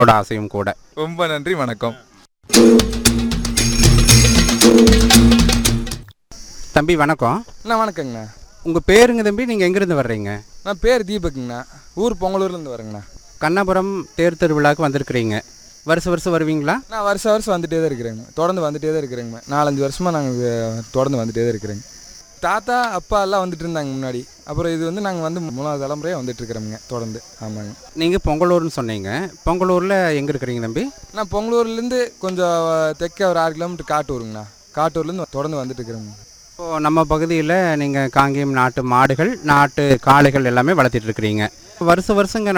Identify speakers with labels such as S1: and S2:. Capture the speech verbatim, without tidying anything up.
S1: ஆசையும் கூட.
S2: ரொம்ப நன்றி, வணக்கம்.
S1: தம்பி வணக்கம்.
S3: அண்ணா வணக்கங்கண்ணா.
S1: உங்கள் பேருங்க தம்பி, நீங்கள் எங்கேருந்து வர்றீங்க?
S3: நான் பேர் தீபக்குங்கண்ணா, ஊர் பொங்கலூர்லேருந்து வரேங்கண்ணா.
S1: கண்ணபுரம் தேர் திருவிழாவுக்கு வந்திருக்கிறீங்க. வருஷம் வருஷம் வருவீங்களா?
S3: நான் வருஷம் வருஷம் வந்துகிட்டே தான் இருக்கிறேங்க, தொடர்ந்து வந்துகிட்டே தான் இருக்கிறேங்க. நாலஞ்சு வருஷமாக நாங்கள் தொடர்ந்து வந்துகிட்டே தான் இருக்கிறேங்க. தாத்தா அப்பா எல்லாம் வந்துட்டு இருந்தாங்க முன்னாடி. அப்புறம் இது வந்து நாங்கள் வந்து மூணாவது தலைமுறையாக வந்துட்டு இருக்கிறோங்க தொடர்ந்து. ஆமாங்க.
S1: நீங்கள் பொங்கலூர்னு சொன்னீங்க. பொங்கலூரில் எங்கே இருக்கிறீங்க தம்பி?
S3: நான் பொங்கலூர்லேருந்து கொஞ்சம் தெற்கே ஒரு ஆறு கிலோமீட்டர் காட்டூருங்கண்ணா. காட்டூர்லேருந்து தொடர்ந்து வந்துட்டு இருக்கிறேங்க.
S1: இப்போது நம்ம பகுதியில் நீங்கள் காங்கேயம் நாட்டு மாடுகள், நாட்டு காளைகள் எல்லாமே வளர்த்திட்டு இருக்கிறீங்க. வருஷம் வருஷங்க